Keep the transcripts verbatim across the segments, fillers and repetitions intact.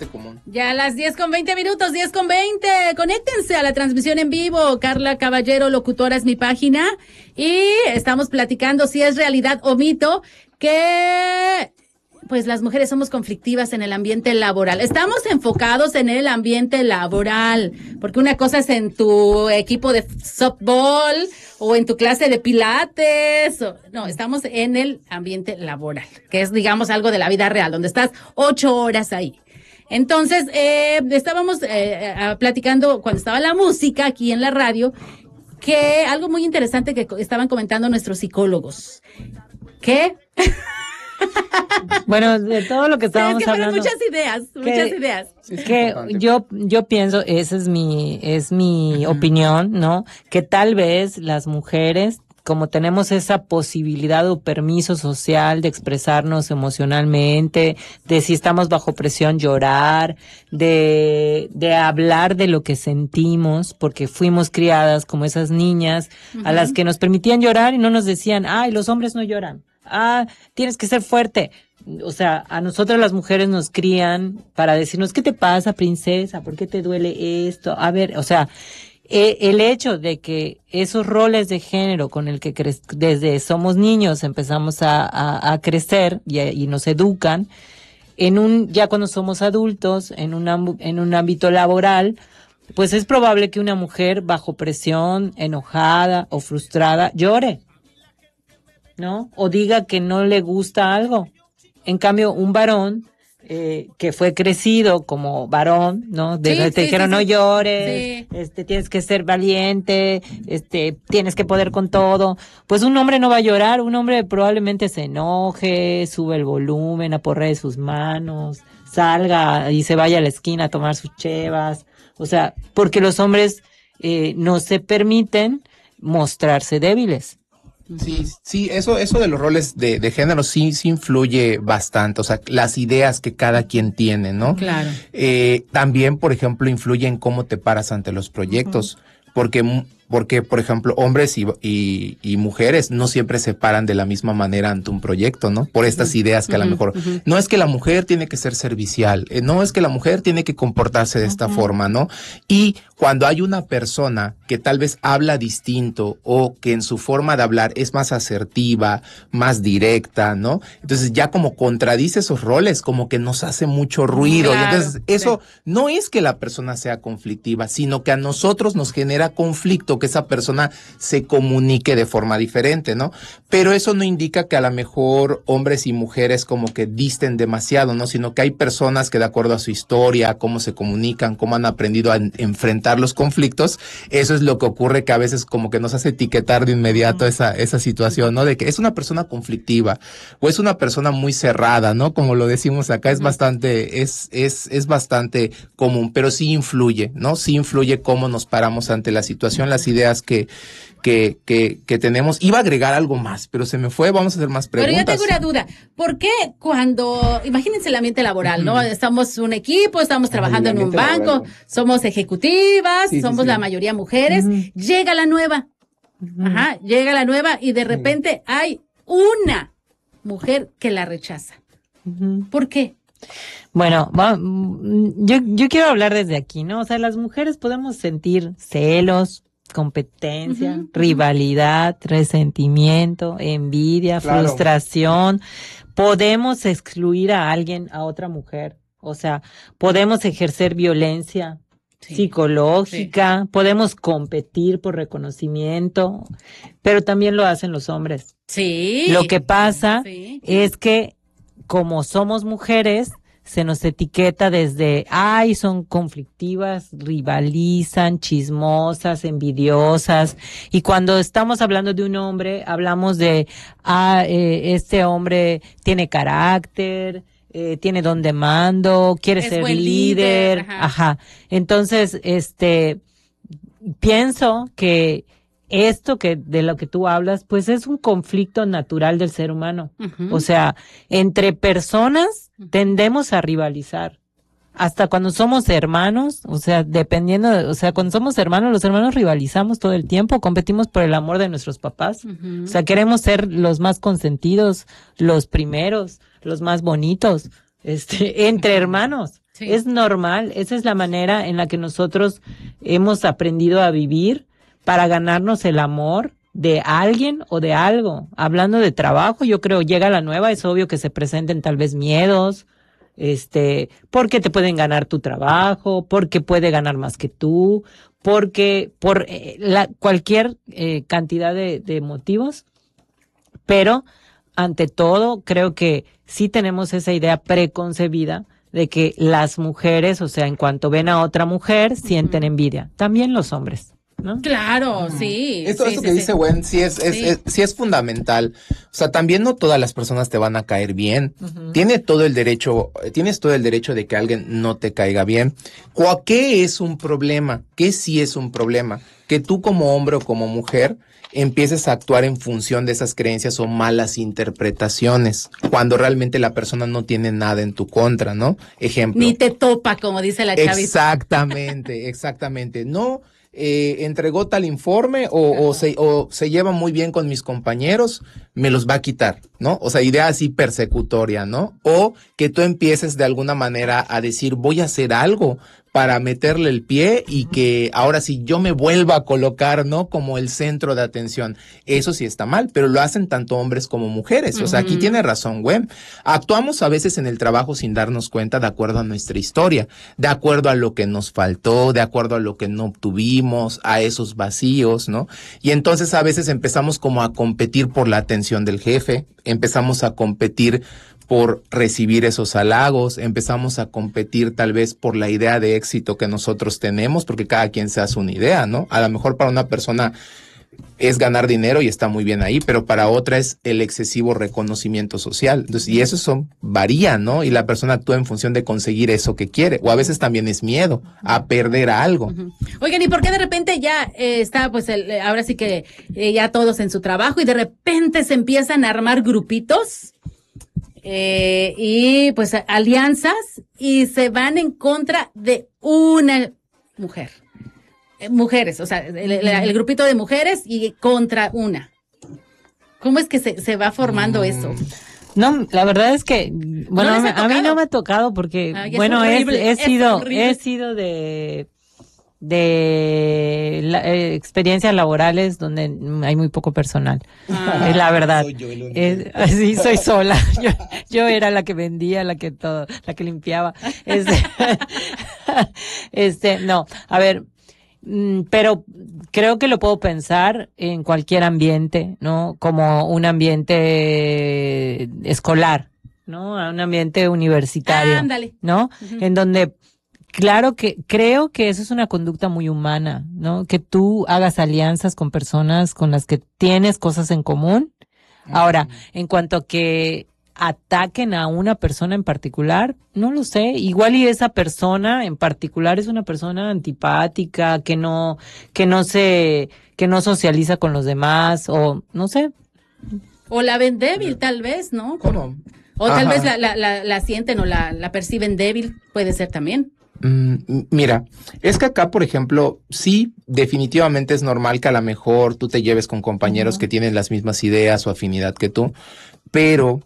común. Ya a las diez con veinte minutos, diez con veinte. Conéctense a la transmisión en vivo. Carla Caballero, locutora, es mi página. Y estamos platicando si es realidad o mito que pues las mujeres somos conflictivas en el ambiente laboral. Estamos enfocados en el ambiente laboral, porque una cosa es en tu equipo de softball o en tu clase de pilates. O, no, estamos en el ambiente laboral, que es, digamos, algo de la vida real, donde estás ocho horas ahí. Entonces, eh, estábamos eh, platicando cuando estaba la música aquí en la radio, que algo muy interesante que estaban comentando nuestros psicólogos. ¿Qué? Bueno, de todo lo que estábamos sí, es que hablando. muchas ideas, que, muchas ideas. Sí, es que yo, yo pienso, esa es mi, es mi uh-huh. opinión, ¿no? Que tal vez las mujeres, como tenemos esa posibilidad o permiso social de expresarnos emocionalmente, de si estamos bajo presión llorar, de, de hablar de lo que sentimos, porque fuimos criadas como esas niñas uh-huh. a las que nos permitían llorar y no nos decían, ay, los hombres no lloran. Ah, tienes que ser fuerte. O sea, a nosotras las mujeres nos crían para decirnos, ¿qué te pasa, princesa? ¿Por qué te duele esto? A ver, o sea, eh, el hecho de que esos roles de género con el que cre- desde somos niños empezamos a, a, a crecer y, y nos educan, en un, ya cuando somos adultos, en un, amb- en un ámbito laboral, pues es probable que una mujer bajo presión, enojada o frustrada, llore, ¿no? O diga que no le gusta algo. En cambio, un varón eh, que fue crecido como varón, ¿no? Desde sí, te sí, dijeron sí, no sí. llores, sí. este, tienes que ser valiente, este, tienes que poder con todo. Pues un hombre no va a llorar, un hombre probablemente se enoje, sube el volumen, aporree sus manos, salga y se vaya a la esquina a tomar sus chevas. O sea, porque los hombres eh, no se permiten mostrarse débiles. Sí, sí, eso, eso de los roles de, de género sí, sí influye bastante, o sea, las ideas que cada quien tiene, ¿no? Claro. Eh, también, por ejemplo, influye en cómo te paras ante los proyectos, uh-huh. porque, porque, por ejemplo, hombres y, y, y mujeres no siempre se paran de la misma manera ante un proyecto, ¿no? Por estas ideas que uh-huh. a lo mejor, uh-huh. no es que la mujer tiene que ser servicial, eh, no es que la mujer tiene que comportarse de esta uh-huh. forma, ¿no? Y cuando hay una persona que tal vez habla distinto o que en su forma de hablar es más asertiva, más directa, ¿no? Entonces ya como contradice esos roles, como que nos hace mucho ruido. Claro, y entonces eso sí. no es que la persona sea conflictiva, sino que a nosotros nos genera conflicto que esa persona se comunique de forma diferente, ¿no? Pero eso no indica que a lo mejor hombres y mujeres como que disten demasiado, ¿no? Sino que hay personas que de acuerdo a su historia, cómo se comunican, cómo han aprendido a en- enfrentar los conflictos, eso es lo que ocurre, que a veces como que nos hace etiquetar de inmediato esa, esa situación, ¿no? De que es una persona conflictiva o es una persona muy cerrada, ¿no? Como lo decimos acá, es bastante, es, es, es bastante común, pero sí influye, ¿no? Sí influye cómo nos paramos ante la situación, las ideas que, que, que, que tenemos. Iba a agregar algo más, pero se me fue, vamos a hacer más preguntas. Pero yo tengo una duda, ¿por qué cuando, imagínense el ambiente laboral, ¿no? Estamos un equipo, estamos trabajando en un banco, laboral, somos ejecutivas, sí, somos sí, sí. la mayoría mujeres, uh-huh. llega la nueva, uh-huh. ajá, llega la nueva y de repente uh-huh. hay una mujer que la rechaza. Uh-huh. ¿Por qué? Bueno, va, yo, yo quiero hablar desde aquí, ¿no? O sea, las mujeres podemos sentir celos, competencia, uh-huh, rivalidad, uh-huh. resentimiento, envidia, claro. frustración. Podemos excluir a alguien, a otra mujer. O sea, podemos ejercer violencia sí. psicológica, sí. podemos competir por reconocimiento, pero también lo hacen los hombres. Sí. Lo que pasa sí. es que como somos mujeres, se nos etiqueta desde, ay, son conflictivas, rivalizan, chismosas, envidiosas. Y cuando estamos hablando de un hombre, hablamos de, ah, eh, este hombre tiene carácter, eh, tiene don de mando, quiere es ser buen líder. líder ajá. Ajá. Entonces, este, pienso que esto que de lo que tú hablas, pues es un conflicto natural del ser humano. Uh-huh. O sea, entre personas tendemos a rivalizar. Hasta cuando somos hermanos, o sea, dependiendo, de, o sea, cuando somos hermanos, los hermanos rivalizamos todo el tiempo, competimos por el amor de nuestros papás. Uh-huh. O sea, queremos ser los más consentidos, los primeros, los más bonitos, este, entre hermanos. Sí. Es normal, esa es la manera en la que nosotros hemos aprendido a vivir para ganarnos el amor de alguien o de algo. Hablando de trabajo, yo creo llega la nueva, es obvio que se presenten tal vez miedos, este, porque te pueden ganar tu trabajo, porque puede ganar más que tú, porque por eh, la cualquier eh, cantidad de, de motivos, pero ante todo creo que sí tenemos esa idea preconcebida de que las mujeres, o sea, en cuanto ven a otra mujer, sienten envidia. También los hombres, ¿no? Claro, sí. Esto, sí, esto sí, que sí. dice Gwen, sí es, es, Sí. es, sí es fundamental. O sea, también no todas las personas te van a caer bien. Uh-huh. Tiene todo el derecho, tienes todo el derecho de que alguien no te caiga bien. ¿O qué es un problema? ¿Qué sí es un problema? Que tú como hombre o como mujer empieces a actuar en función de esas creencias o malas interpretaciones, cuando realmente la persona no tiene nada en tu contra, ¿no? Ejemplo. Ni te topa, como dice la chavita. Exactamente, exactamente. No, eh, entregó tal informe o, o, se, o se lleva muy bien con mis compañeros, me los va a quitar, ¿no? O sea, idea así persecutoria, ¿no? O que tú empieces de alguna manera a decir, voy a hacer algo para meterle el pie y que ahora sí yo me vuelva a colocar, ¿no? Como el centro de atención. Eso sí está mal, pero lo hacen tanto hombres como mujeres. O sea, aquí tiene razón, Gwen. Actuamos a veces en el trabajo sin darnos cuenta de acuerdo a nuestra historia, de acuerdo a lo que nos faltó, de acuerdo a lo que no obtuvimos, a esos vacíos, ¿no? Y entonces a veces empezamos como a competir por la atención del jefe, empezamos a competir por recibir esos halagos, empezamos a competir tal vez por la idea de éxito que nosotros tenemos, porque cada quien se hace una idea, ¿no? A lo mejor para una persona es ganar dinero y está muy bien ahí, pero para otra es el excesivo reconocimiento social. Entonces, y eso son, varía, ¿no? Y la persona actúa en función de conseguir eso que quiere, o a veces también es miedo a perder a algo. Uh-huh. Oigan, ¿y por qué de repente ya eh, está, pues, el, ahora sí que eh, ya todos en su trabajo y de repente se empiezan a armar grupitos? Eh, y pues alianzas y se van en contra de una mujer, eh, mujeres, o sea, el, el, el grupito de mujeres y contra una. ¿Cómo es que se, se va formando mm. eso? No, la verdad es que, bueno, ¿no a, a mí no me ha tocado porque, Ay, bueno, es he, he sido, he sido de, de la, eh, experiencias laborales donde hay muy poco personal. Ah, es la verdad. Soy yo el único. Es, sí, soy sola. Yo, yo era la que vendía, la que todo, la que limpiaba. Este, este, no, a ver, pero creo que lo puedo pensar en cualquier ambiente, ¿no? Como un ambiente escolar, ¿no? Un ambiente universitario, ah, ándale. ¿no? Uh-huh. En donde claro que creo que eso es una conducta muy humana, ¿no? Que tú hagas alianzas con personas con las que tienes cosas en común. Ahora, en cuanto a que ataquen a una persona en particular, no lo sé. Igual y esa persona en particular es una persona antipática, que no, que no se, que no socializa con los demás, o no sé. O la ven débil, tal vez, ¿no? ¿Cómo? O tal Ajá. vez la, la, la, la sienten o la, la perciben débil, puede ser también. Mm, mira, es que acá, por ejemplo, sí, definitivamente es normal que a lo mejor tú te lleves con compañeros uh-huh. que tienen las mismas ideas o afinidad que tú, pero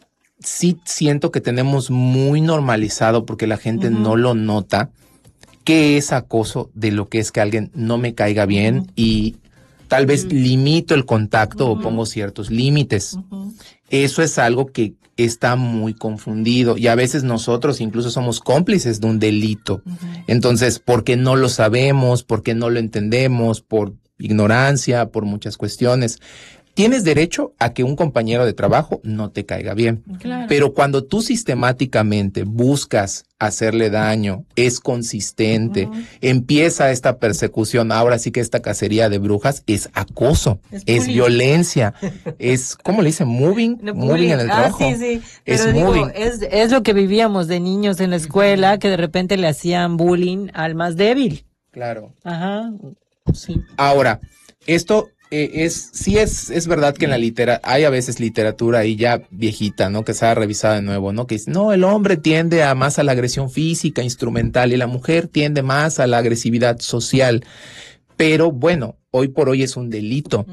sí siento que tenemos muy normalizado, porque la gente uh-huh. no lo nota, qué es acoso, de lo que es que alguien no me caiga bien uh-huh. y tal vez uh-huh. limito el contacto uh-huh. o pongo ciertos límites. Uh-huh. Eso es algo que está muy confundido y a veces nosotros incluso somos cómplices de un delito. Uh-huh. Entonces, porque no lo sabemos, porque no lo entendemos, por ignorancia, por muchas cuestiones. Tienes derecho a que un compañero de trabajo no te caiga bien. Claro. Pero cuando tú sistemáticamente buscas hacerle daño, es consistente, uh-huh. empieza esta persecución, ahora sí que esta cacería de brujas es acoso, es, es violencia, es, ¿cómo le dicen? Moving, no, moving en el ah, trabajo. Sí, sí. Es Pero moving. Digo, es, es lo que vivíamos de niños en la escuela, uh-huh. que de repente le hacían bullying al más débil. Claro. Ajá. Sí. Ahora, esto... Eh, es, sí es, es verdad que en la literatura, hay a veces literatura ahí ya viejita, ¿no? Que se ha revisado de nuevo, ¿no? Que dice, no, el hombre tiende a más a la agresión física, instrumental, y la mujer tiende más a la agresividad social. Pero bueno, hoy por hoy es un delito. Uh-huh.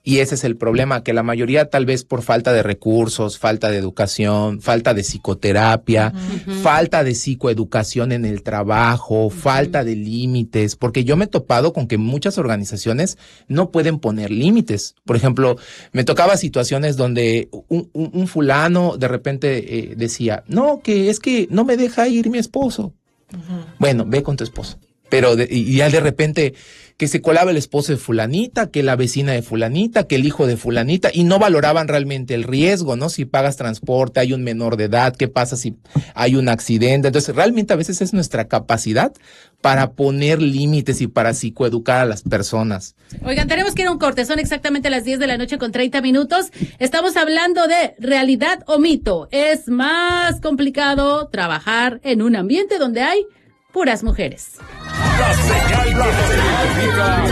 Y ese es el problema, que la mayoría tal vez por falta de recursos, falta de educación, falta de psicoterapia, uh-huh. falta de psicoeducación en el trabajo, uh-huh. falta de límites, porque yo me he topado con que muchas organizaciones no pueden poner límites. Por ejemplo, me tocaba situaciones donde un, un, un fulano de repente eh, decía, no, que es que no me deja ir mi esposo. Uh-huh. Bueno, ve con tu esposo. Pero de, y ya de repente que se colaba el esposo de fulanita, que la vecina de fulanita, que el hijo de fulanita, y no valoraban realmente el riesgo, ¿no? Si pagas transporte, hay un menor de edad, ¿qué pasa si hay un accidente? Entonces, realmente a veces es nuestra capacidad para poner límites y para psicoeducar a las personas. Oigan, tenemos que ir a un corte, son exactamente las diez de la noche con treinta minutos. Estamos hablando de realidad o mito. Es más complicado trabajar en un ambiente donde hay puras mujeres. La señal, la señal,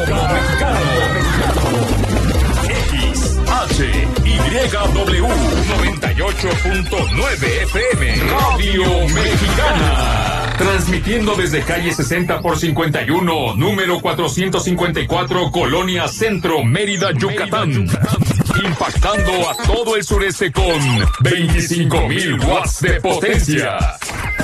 X, H, Y, W, noventa y ocho punto nueve F M, Radio Mexicana. Transmitiendo desde calle sesenta por cincuenta y uno, número cuatrocientos cincuenta y cuatro, Colonia Centro, Mérida, Yucatán. Impactando a todo el sureste con veinticinco mil watts de potencia.